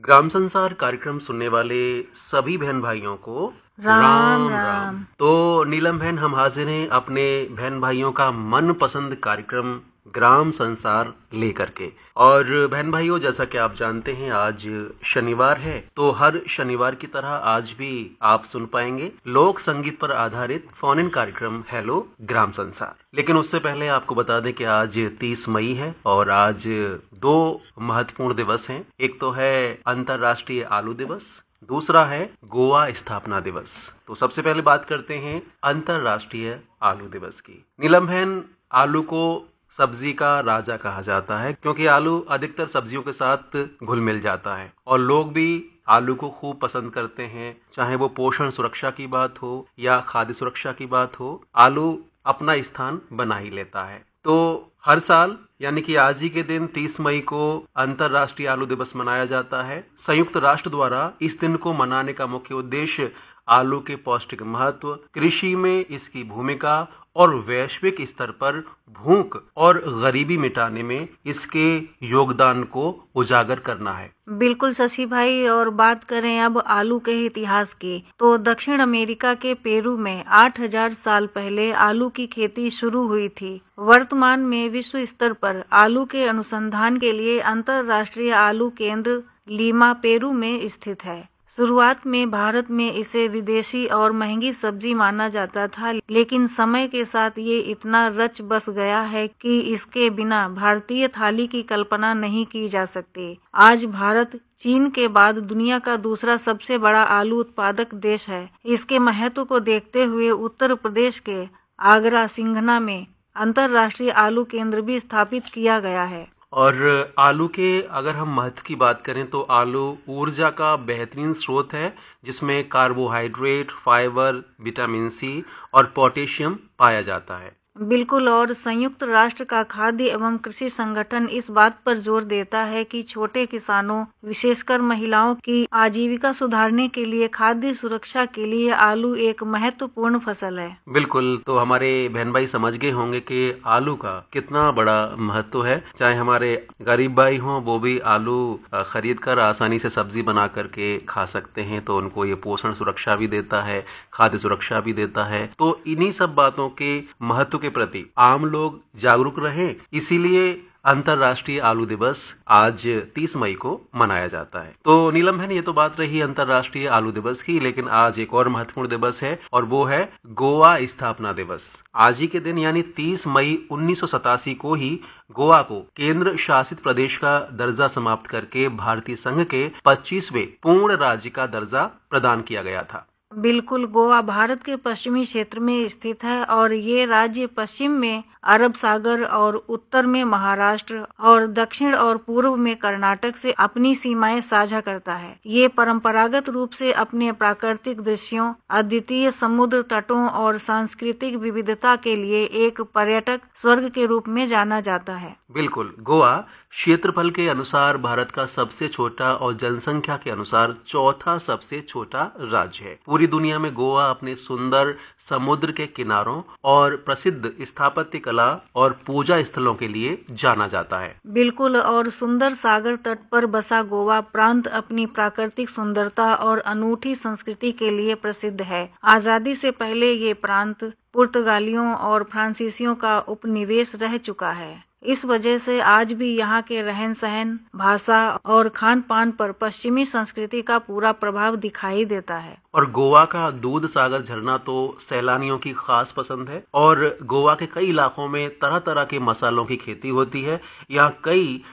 ग्राम संसार कार्यक्रम सुनने वाले सभी बहन भाइयों को राम राम। तो नीलम बहन, हम हाजिर हैं अपने बहन भाइयों का मनपसंद कार्यक्रम ग्राम संसार लेकर के। और बहन भाइयों, जैसा कि आप जानते हैं आज शनिवार है, तो हर शनिवार की तरह आज भी आप सुन पाएंगे लोक संगीत पर आधारित फोन इन कार्यक्रम हेलो ग्राम संसार। लेकिन उससे पहले आपको बता दें कि आज 30 मई है और आज दो महत्वपूर्ण दिवस हैं। एक तो है अंतर्राष्ट्रीय आलू दिवस, दूसरा है गोवा स्थापना दिवस। तो सबसे पहले बात करते हैं अंतर्राष्ट्रीय आलू दिवस की। नीलम बहन, आलू को सब्जी का राजा कहा जाता है क्योंकि आलू अधिकतर सब्जियों के साथ घुल मिल जाता है और लोग भी आलू को खूब पसंद करते हैं। चाहे वो पोषण सुरक्षा की बात हो या खाद्य सुरक्षा की बात हो, आलू अपना स्थान बना ही लेता है। तो हर साल यानी कि आज ही के दिन 30 मई को अंतर्राष्ट्रीय आलू दिवस मनाया जाता है। संयुक्त राष्ट्र द्वारा इस दिन को मनाने का मुख्य उद्देश्य आलू के पौष्टिक महत्व, कृषि में इसकी भूमिका और वैश्विक स्तर पर भूख और गरीबी मिटाने में इसके योगदान को उजागर करना है। बिल्कुल शशि भाई। और बात करें अब आलू के इतिहास की, तो दक्षिण अमेरिका के पेरू में 8000 साल पहले आलू की खेती शुरू हुई थी। वर्तमान में विश्व स्तर पर आलू के अनुसंधान के लिए अंतर्राष्ट्रीय आलू केंद्र लीमा पेरू में स्थित है। शुरुआत में भारत में इसे विदेशी और महंगी सब्जी माना जाता था, लेकिन समय के साथ ये इतना रच बस गया है कि इसके बिना भारतीय थाली की कल्पना नहीं की जा सकती। आज भारत चीन के बाद दुनिया का दूसरा सबसे बड़ा आलू उत्पादक देश है। इसके महत्व को देखते हुए उत्तर प्रदेश के आगरा सिंघना में अंतर्राष्ट्रीय आलू केंद्र भी स्थापित किया गया है। और आलू के अगर हम महत्व की बात करें तो आलू ऊर्जा का बेहतरीन स्रोत है, जिसमें कार्बोहाइड्रेट, फाइबर, विटामिन सी और पोटेशियम पाया जाता है। बिल्कुल। और संयुक्त राष्ट्र का खाद्य एवं कृषि संगठन इस बात पर जोर देता है कि छोटे किसानों, विशेषकर महिलाओं की आजीविका सुधारने के लिए खाद्य सुरक्षा के लिए आलू एक महत्वपूर्ण फसल है। बिल्कुल। तो हमारे बहन भाई समझ गए होंगे कि आलू का कितना बड़ा महत्व है। चाहे हमारे गरीब भाई हों, वो भी आलू खरीद कर आसानी से सब्जी बना करके खा सकते हैं, तो उनको ये पोषण सुरक्षा भी देता है, खाद्य सुरक्षा भी देता है। तो इन्हीं सब बातों के महत्व के प्रति आम लोग जागरूक रहें, इसीलिए अंतर्राष्ट्रीय आलू दिवस आज 30 मई को मनाया जाता है। तो नीलम बहन, ये तो बात रही अंतर्राष्ट्रीय आलू दिवस की, लेकिन आज एक और महत्वपूर्ण दिवस है और वो है गोवा स्थापना दिवस। आज ही के दिन यानी 30 मई 1987 को ही गोवा को केंद्र शासित प्रदेश का दर्जा समाप्त करके भारतीय संघ के 25वें पूर्ण राज्य का दर्जा प्रदान किया गया था। बिल्कुल। गोवा भारत के पश्चिमी क्षेत्र में स्थित है और ये राज्य पश्चिम में अरब सागर और उत्तर में महाराष्ट्र और दक्षिण और पूर्व में कर्नाटक से अपनी सीमाएं साझा करता है। ये परंपरागत रूप से अपने प्राकृतिक दृश्यों, अद्वितीय समुद्र तटों और सांस्कृतिक विविधता के लिए एक पर्यटक स्वर्ग के रूप में जाना जाता है। बिल्कुल। गोवा क्षेत्रफल के अनुसार भारत का सबसे छोटा और जनसंख्या के अनुसार चौथा सबसे छोटा राज्य है। पूरी दुनिया में गोवा अपने सुंदर समुद्र के किनारों और प्रसिद्ध स्थापत्य कला और पूजा स्थलों के लिए जाना जाता है। बिल्कुल। और सुंदर सागर तट पर बसा गोवा प्रांत अपनी प्राकृतिक सुंदरता और अनूठी संस्कृति के लिए प्रसिद्ध है। आजादी से पहले ये प्रांत पुर्तगालियों और फ्रांसीसियों का उपनिवेश रह चुका है। इस वजह से आज भी यहाँ के रहन सहन, भाषा और खान पान पर पश्चिमी संस्कृति का पूरा प्रभाव दिखाई देता है। और गोवा का दूध सागर झरना तो सैलानियों की खास पसंद है और गोवा के कई इलाकों में तरह तरह के मसालों की खेती होती है। यहाँ कई